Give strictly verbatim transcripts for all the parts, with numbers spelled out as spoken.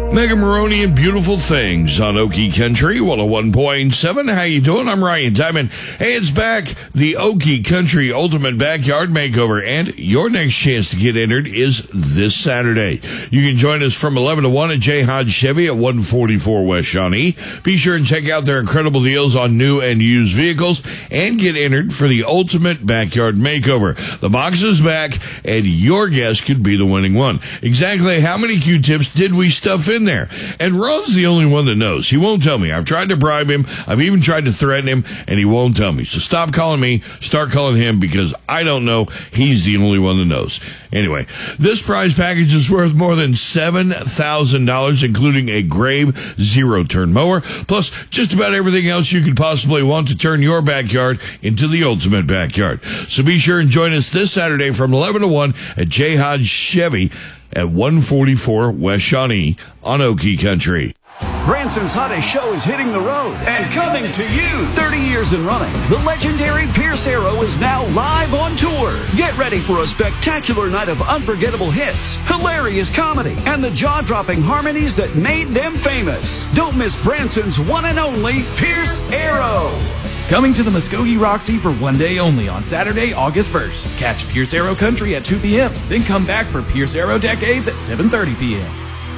Megan Maroney and Beautiful Things on Okie Country one oh one point seven. How you doing? I'm Ryan Diamond. Hey, it's back. The Okie Country Ultimate Backyard Makeover. And your next chance to get entered is this Saturday. You can join us from eleven to one at J. Hodge Chevy at one forty-four West Shawnee. Be sure and check out their incredible deals on new and used vehicles and get entered for the Ultimate Backyard Makeover. The box is back, and your guess could be the winning one. Exactly how many Q-tips did we stuff in there? And Ron's the only one that knows. He won't tell me. I've tried to bribe him. I've even tried to threaten him, and he won't tell me. So stop calling me. Start calling him, because I don't know. He's the only one that knows. Anyway, this prize package is worth more than seven thousand dollars, including a Grave zero-turn mower, plus just about everything else you could possibly want to turn your backyard into the ultimate backyard. So be sure and join us this Saturday from eleven to one at J. Hodge Chevy at one forty-four West Shawnee on Okie Country. Branson's hottest show is hitting the road and coming to you. thirty years in running, the legendary Pierce Arrow is now live on tour. Get ready for a spectacular night of unforgettable hits, hilarious comedy, and the jaw-dropping harmonies that made them famous. Don't miss Branson's one and only Pierce Arrow. Coming to the Muskogee Roxy for one day only on Saturday, August first. Catch Pierce Arrow Country at two p.m. Then come back for Pierce Arrow Decades at seven thirty p.m.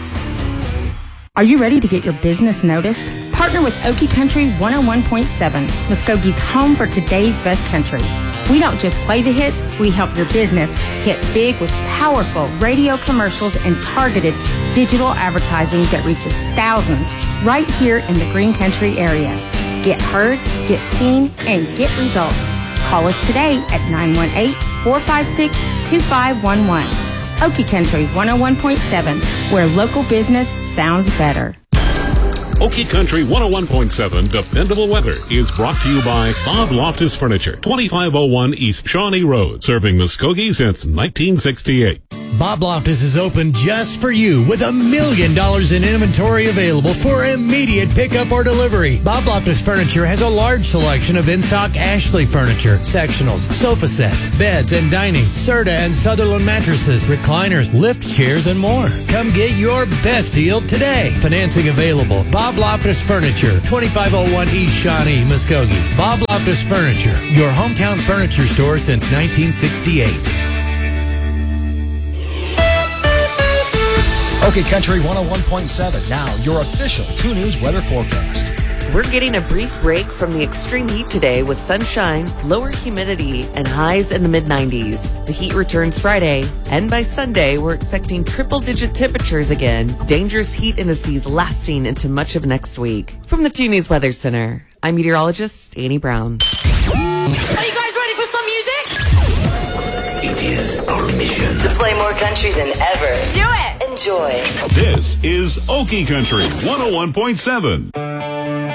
Are you ready to get your business noticed? Partner with Okie Country one oh one point seven, Muskogee's home for today's best country. We don't just play the hits, we help your business hit big with powerful radio commercials and targeted digital advertising that reaches thousands right here in the Green Country area. Get heard, get seen, and get results. Call us today at nine one eight, four five six, two five one one. Okie Country one oh one point seven, where local business sounds better. Okie Country one oh one point seven Dependable Weather is brought to you by Bob Loftus Furniture, twenty-five oh one East Shawnee Road, serving Muskogee since nineteen sixty-eight. Bob Loftus is open just for you with a million dollars in inventory available for immediate pickup or delivery. Bob Loftus Furniture has a large selection of in-stock Ashley furniture, sectionals, sofa sets, beds and dining, Serta and Sutherland mattresses, recliners, lift chairs, and more. Come get your best deal today. Financing available. Bob Loftus Furniture, twenty-five oh one East Shawnee, Muskogee. Bob Loftus Furniture, your hometown furniture store since nineteen sixty-eight. Okie Country one oh one point seven, now your official two News weather forecast. We're getting a brief break from the extreme heat today with sunshine, lower humidity, and highs in the mid nineties. The heat returns Friday, and by Sunday, we're expecting triple-digit temperatures again. Dangerous heat indices lasting into much of next week. From the two News Weather Center, I'm meteorologist Annie Brown. Are you guys ready for some music? It is our mission to play more country than ever. Do it! Enjoy. This is Okie Country one oh one point seven.